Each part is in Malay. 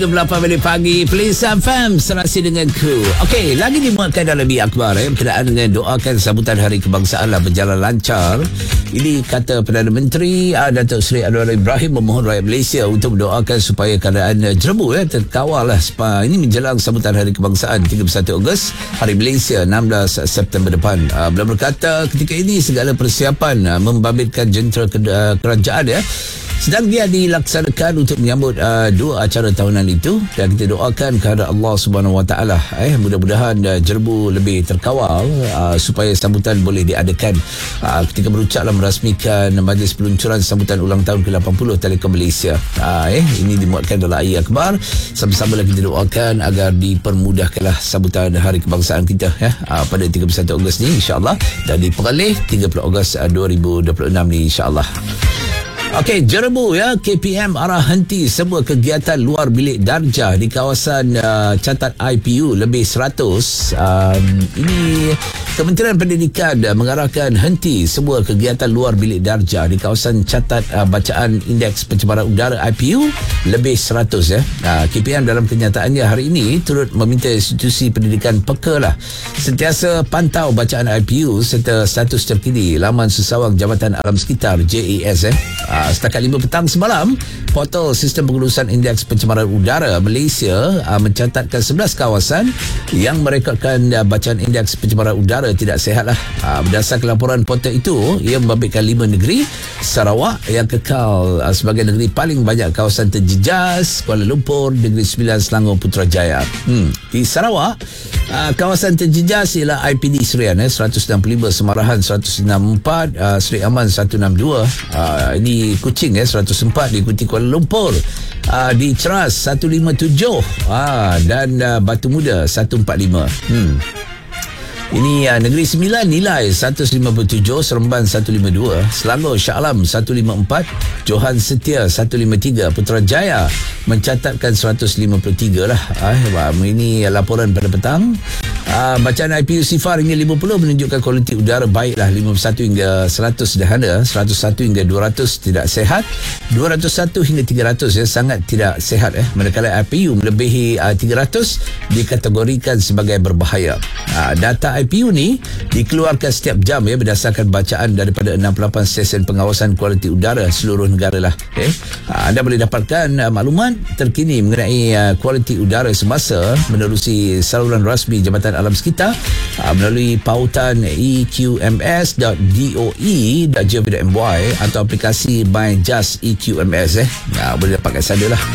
8 pagi Police FM serasi dengan kru. Okey, lagi dimuatkan dalam akhbar berkenaan dengan doakan sambutan Hari Kebangsaan berjalan lancar. Ini kata Perdana Menteri Datuk Seri Anwar Ibrahim memohon rakyat Malaysia untuk mendoakan supaya keadaan Jerebu terkawal ini menjelang sambutan Hari Kebangsaan 31 Ogos Hari Malaysia 16 September depan. Beliau berkata ketika ini segala persiapan membabitkan jentera kerajaan sedang dia dilaksanakan untuk menyambut dua acara tahunan itu, dan kita doakan kepada Allah Subhanahu Wa Taala mudah-mudahan Jerebu lebih terkawal supaya sambutan boleh diadakan ketika berucaplah merasmikan majlis peluncuran sambutan ulang tahun ke-80 Telekom Malaysia. Ini dimuatkan dalam akhbar. Sama-sama lagi kita doakan agar dipermudahkanlah sambutan Hari Kebangsaan kita pada 31 Ogos ni insya-Allah, dan diperoleh 30 Ogos 2026 ni insya-Allah. Okey, Jerebu KPM arah henti semua kegiatan luar bilik darjah di kawasan catat IPU lebih 100. Ini Kementerian Pendidikan mengarahkan henti semua kegiatan luar bilik darjah di kawasan catat bacaan indeks pencemaran udara IPU lebih 100. KPM dalam kenyataannya hari ini turut meminta institusi pendidikan peka sentiasa pantau bacaan IPU serta status terkini laman sesawang Jabatan Alam Sekitar JAS. Setakat 5 petang semalam, portal sistem pengurusan indeks pencemaran udara Malaysia mencatatkan 11 kawasan yang merekodkan bacaan indeks pencemaran udara tidak sihat berdasarkan laporan portal itu, ia membabitkan 5 negeri. Sarawak yang kekal sebagai negeri paling banyak kawasan terjejas, Kuala Lumpur, Negeri Sembilan, Selangor, Putrajaya. Di Sarawak, kawasan terjejas ialah IPD Serian 165, Semarahan 164, Seri Aman 162, ini Kuching 104, diikuti Kuala Lumpur, di Ceras 157, dan Batu Muda 145. Ini Negeri Sembilan nilai 157, Seremban 152, Selangor Shah Alam 154, Johan Setia 153, Putrajaya mencatatkan 153 Ini laporan pada petang. Bacaan IPU Sifar hingga 50 menunjukkan kualiti udara baiklah, 51 hingga 100 sederhana, 101 hingga 200 tidak sehat, 201 hingga 300 sangat tidak sehat. Manakala IPU melebihi 300 dikategorikan sebagai berbahaya. Data IPU ni dikeluarkan setiap jam berdasarkan bacaan daripada 68 stesen pengawasan kualiti udara seluruh negara Anda boleh dapatkan maklumat terkini mengenai kualiti udara semasa menerusi saluran rasmi Jabatan Alam Sekitar melalui pautan eqms.doe.gov.my atau aplikasi My Just EQMS. Boleh dapatkan sana lah.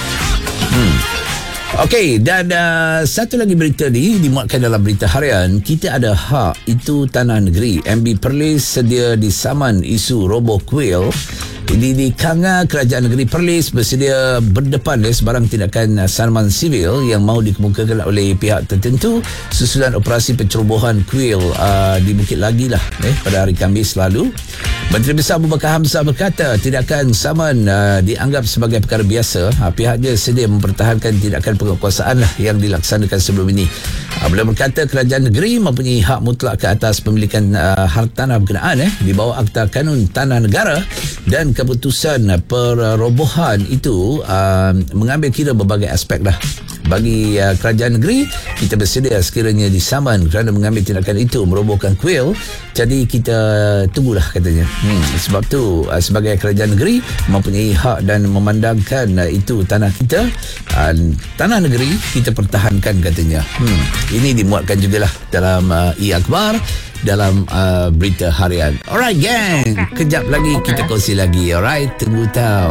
Okey, dan satu lagi berita ni dimuatkan dalam berita harian. Kita ada hak, itu tanah negeri. MB Perlis sedia disaman isu roboh kuil. Ini di Kanga, Kerajaan Negeri Perlis bersedia berdepan sebarang tindakan saman sivil yang mahu dikemukakan oleh pihak tertentu susulan operasi pencerobohan kuil di Bukit Lagi pada hari Khamis lalu. Menteri Besar Abu Bakar Hamzah berkata tindakan saman dianggap sebagai perkara biasa. Pihaknya sedia mempertahankan tindakan penguasaan yang dilaksanakan sebelum ini. Beliau berkata kerajaan negeri mempunyai hak mutlak ke atas pemilikan hartanah berkenaan di bawah Akta Kanun Tanah Negara, dan keputusan perobohan itu mengambil kira berbagai aspek Bagi kerajaan negeri, kita bersedia sekiranya disaman kerana mengambil tindakan itu merobohkan kuil. Jadi kita tunggulah katanya. Sebab tu sebagai kerajaan negeri mempunyai hak dan memandangkan itu tanah kita, tanah negeri kita pertahankan katanya. Ini dimuatkan jugalah dalam e-akhbar dalam berita harian. Alright gang, kejap lagi kita kongsi lagi. Alright, tunggu tahu.